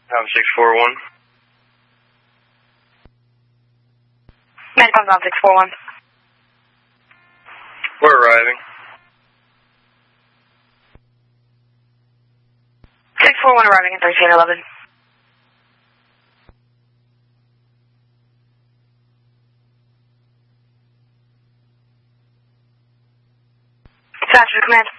I'm 641. Man, comes on 641. We're arriving. 641 arriving at 1311. Dispatcher, command.